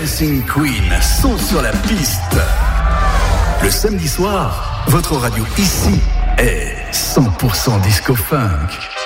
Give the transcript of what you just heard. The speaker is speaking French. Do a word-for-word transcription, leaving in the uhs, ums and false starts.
Dancing Queen sont sur la piste. Le samedi soir, votre radio ici est cent pour cent disco funk.